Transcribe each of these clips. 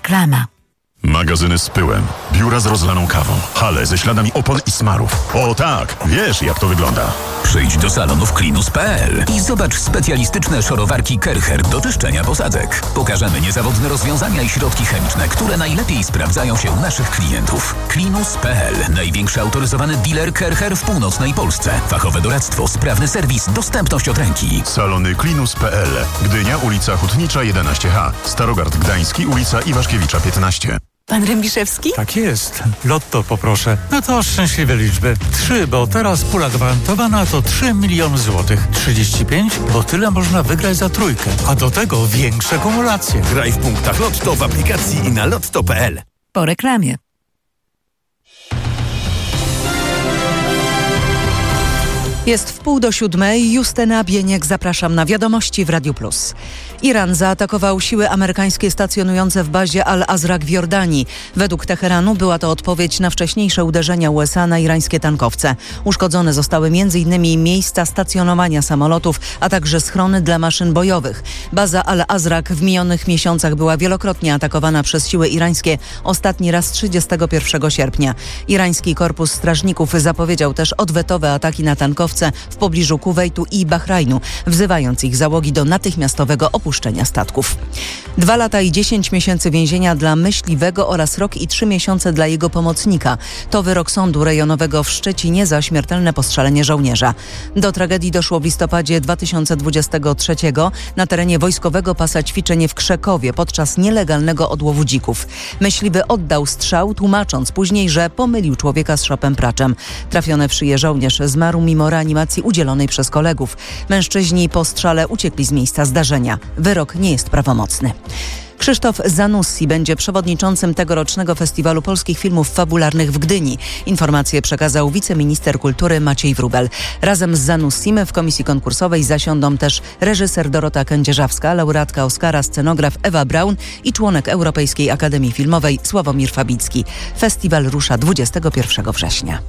Reklama. Magazyny z pyłem, biura z rozlaną kawą, hale ze śladami opon i smarów. O tak, wiesz jak to wygląda. Przyjdź do salonów Klinus.pl i zobacz specjalistyczne szorowarki Kercher do czyszczenia posadzek. Pokażemy niezawodne rozwiązania i środki chemiczne, które najlepiej sprawdzają się u naszych klientów. Klinus.pl. Największy autoryzowany dealer Kercher w północnej Polsce. Fachowe doradztwo, sprawny serwis, dostępność od ręki. Salony Klinus.pl. Gdynia, ulica Hutnicza 11H. Starogard Gdański, ulica Iwaszkiewicza 15. Pan Rębiszewski? Tak jest. Lotto poproszę. No to szczęśliwe liczby. 3, bo teraz pula gwarantowana to 3 miliony złotych. 35, bo tyle można wygrać za trójkę. A do tego większe kumulacje. Graj w punktach Lotto w aplikacji i na lotto.pl. Po reklamie. Jest 6:30. Justyna Bieniek, zapraszam na wiadomości w Radiu Plus. Iran zaatakował siły amerykańskie stacjonujące w bazie Al-Azraq w Jordanii. Według Teheranu była to odpowiedź na wcześniejsze uderzenia USA na irańskie tankowce. Uszkodzone zostały m.in. miejsca stacjonowania samolotów, a także schrony dla maszyn bojowych. Baza Al-Azraq w minionych miesiącach była wielokrotnie atakowana przez siły irańskie, ostatni raz 31 sierpnia. Irański Korpus Strażników zapowiedział też odwetowe ataki na tankowce w pobliżu Kuwejtu i Bahrajnu, wzywając ich załogi do natychmiastowego opuszczenia statków. 2 lata i 10 miesięcy więzienia dla myśliwego oraz rok i 3 miesiące dla jego pomocnika. To wyrok sądu rejonowego w Szczecinie za śmiertelne postrzelenie żołnierza. Do tragedii doszło w listopadzie 2023 na terenie wojskowego pasa ćwiczeń w Krzekowie podczas nielegalnego odłowu dzików. Myśliwy oddał strzał, tłumacząc później, że pomylił człowieka z szopem praczem. Trafiony w szyję żołnierz zmarł mimo reanimacji udzielonej przez kolegów. Mężczyźni po strzale uciekli z miejsca zdarzenia. Wyrok nie jest prawomocny. Krzysztof Zanussi będzie przewodniczącym tegorocznego Festiwalu Polskich Filmów Fabularnych w Gdyni. Informację przekazał wiceminister kultury Maciej Wróbel. Razem z Zanussim w komisji konkursowej zasiądą też reżyser Dorota Kędzierzawska, laureatka Oscara, scenograf Ewa Braun i członek Europejskiej Akademii Filmowej Sławomir Fabicki. Festiwal rusza 21 września.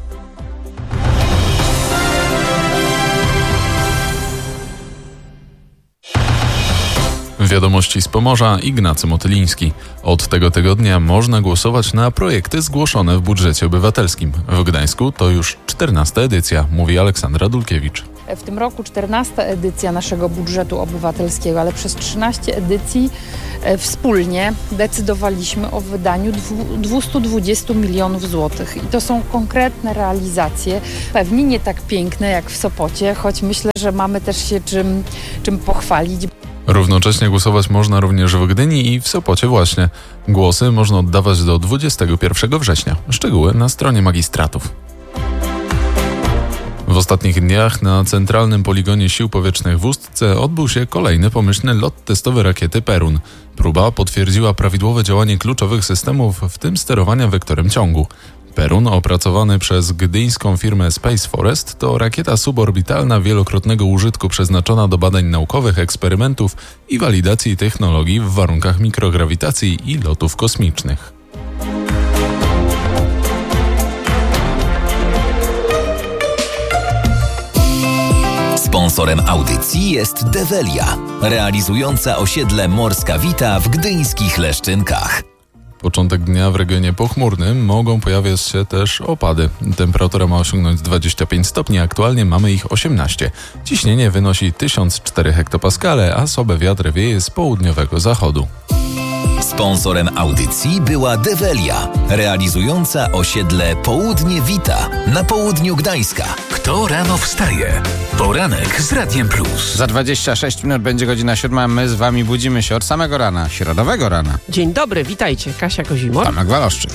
Wiadomości z Pomorza, Ignacy Motyliński. Od tego tygodnia można głosować na projekty zgłoszone w budżecie obywatelskim. W Gdańsku to już 14. edycja, mówi Aleksandra Dulkiewicz. W tym roku 14. edycja naszego budżetu obywatelskiego, ale przez 13 edycji wspólnie decydowaliśmy o wydaniu 220 milionów złotych. I to są konkretne realizacje, pewnie nie tak piękne jak w Sopocie, choć myślę, że mamy też się czym pochwalić. Równocześnie głosować można również w Gdyni i w Sopocie właśnie. Głosy można oddawać do 21 września. Szczegóły na stronie magistratów. W ostatnich dniach na centralnym poligonie Sił Powietrznych w Ustce odbył się kolejny pomyślny lot testowy rakiety Perun. Próba potwierdziła prawidłowe działanie kluczowych systemów, w tym sterowania wektorem ciągu. Perun, opracowany przez gdyńską firmę Space Forest, to rakieta suborbitalna wielokrotnego użytku przeznaczona do badań naukowych, eksperymentów i walidacji technologii w warunkach mikrograwitacji i lotów kosmicznych. Sponsorem audycji jest Develia, realizująca osiedle Morska Wita w gdyńskich Leszczynkach. Początek dnia w regionie pochmurnym, mogą pojawiać się też opady. Temperatura ma osiągnąć 25 stopni, aktualnie mamy ich 18. Ciśnienie wynosi 1004 hektopaskale, a słaby wiatr wieje z południowego zachodu. Sponsorem audycji była Develia, realizująca osiedle Południe Wita na południu Gdańska. Kto rano wstaje? Poranek z Radiem Plus. Za 26 minut będzie godzina 7, a my z wami budzimy się od samego rana, środowego rana. Dzień dobry, witajcie. Kasia Kozimor. Tomek Waloszczyk.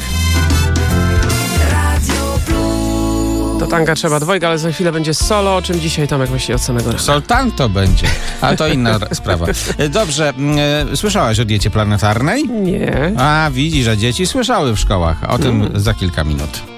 Do tanga trzeba dwojga, ale za chwilę będzie solo, o czym dzisiaj Tomek myśli od samego rana. Soltan to będzie, ale to inna sprawa. Dobrze, słyszałaś o diecie planetarnej? Nie. A widzisz, że dzieci słyszały w szkołach. O tym za kilka minut.